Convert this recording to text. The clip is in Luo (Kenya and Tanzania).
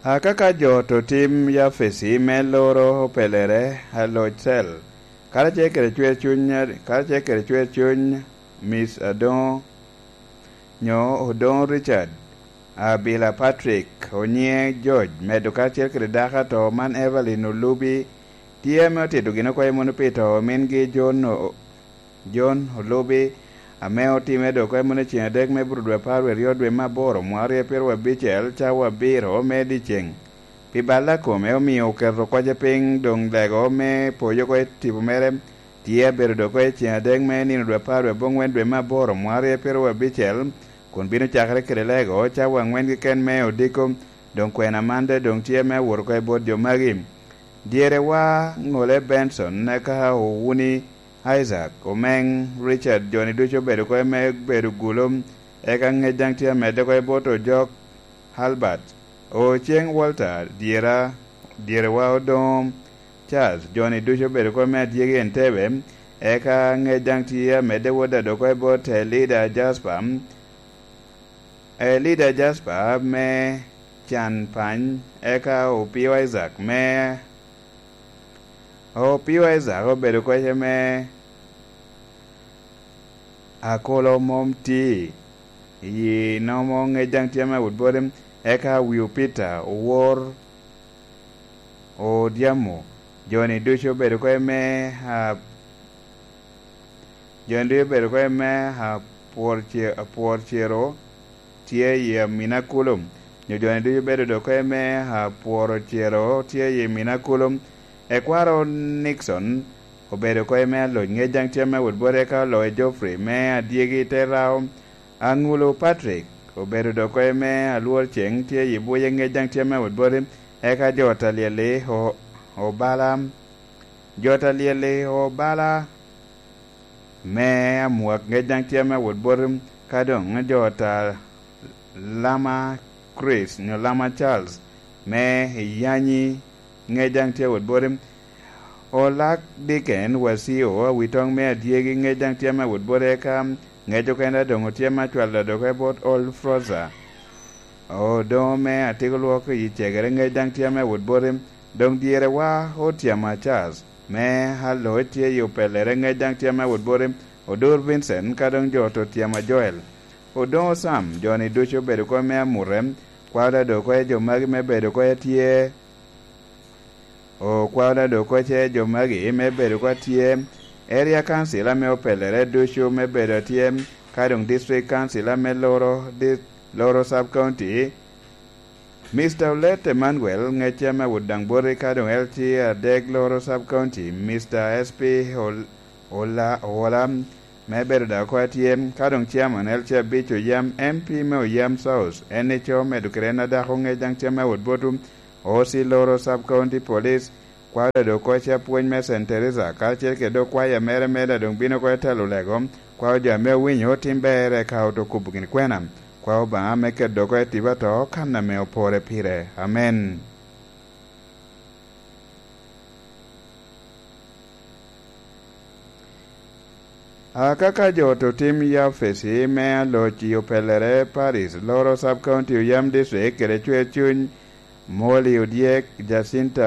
Kaka joto tim ya fesi me loro pelere halochel kala chekere chwe chuny Miss Adon nyo Odon Richard Bila Patrick Onye George medo kala chekere daka to man Evelyn Olubi tie me otedo gino kwa imono pito min gi John Olubi ameo time do kwa imono chine dek me brudwe parwe riodwe maboro mwari pirwe bichel chawa biro medi cheng pibala kome omiyo kerro kwa japing dong lego me poyo kwa tipo mere tie bero do kwa chine dek me nino dwe parwe bongwen dwe maboro mwari pirwe bichel kun bino chakre kere lego chawa ngwen ken me odiko dong kwena mande dong tie me wur kwa bod jo magim diere wa ngole Benson neka wuni Isaac Omeng Richard Johnny ducho bedo ko me bedo gulum eka ngejang tia mede ko boto jok Halbert o Cheng Walter diere wa Odom Charles Johnny ducho bedo ko me diege Entebbe eka ngejang tia mede woda do ko boto leader Jasper me Chan Pany eka o Pio Isaac me Pio Isaac obedo ko me akolo momti yi nomo ngejang tiama woodbodem eka wiu Peter Owor Odiamo Johnny ducho bedo ko me porchero tie yi Minakulum Johnny ducho bedo ko me porchero tie yi Minakulum Ekwaro Nixon obedo ko me lo ngejang tiama woodbode ka lo Geoffrey me adiegi terao Angulo Patrick obedo do ko me aluor cheng tie yibuye ngejang tiama woodbode eka jota liele obala me amuak ngejang tiama woodbode kadong jota Lama Chris no Lama Charles me yanyi ngejang tia woodbode Olak Diken wasio witong me adiegi ngejang tiama woodbode ka ngejo kenda dongo tiama chwalda do ko bot Old Froza o do me atigolo ko yichegere ngejang tiama woodbode dong diere wa o tiama Charles me halo tie yo pelere ngejang tiama woodbode Odur Vincent kadong joto tiama Joel Odon Sam Johnny ducho bedo ko me amurem kwada do ko jo magi me bedo ko tie kwada do ko che jo magi me bedo ko tie area council me opelere ducho me bedo tie kadong district council me loro sub county Mr. Olet Emmanuel ngeche me wudang bore kadong LT adeg loro sub county Mr. SP Ola me bedo da ko tie kadong chairman LT bicho yam MP me yam South NHO me dukrena da ngejang chama woodbotum Osi loro sub county police kwada do ko cha puonj me St. Teresa ka cheke do kwa ya mere dong bino ko telo lego kwa ja me winyo timbere ka to kubugin kwenam kwa ba me ke do ko tibato kana me opore pire amen. Kaka joto tim ya fesi me lo chio pelere Paris loro sub county yam district kere chwe chuny Moli Odiek Jacinta